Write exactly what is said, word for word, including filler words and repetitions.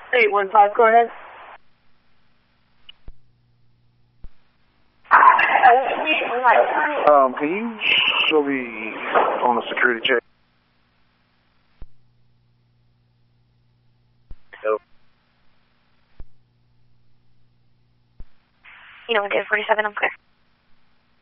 eight one five, go ahead. Um, can you show me on the security check? You know, one forty-seven, I'm clear.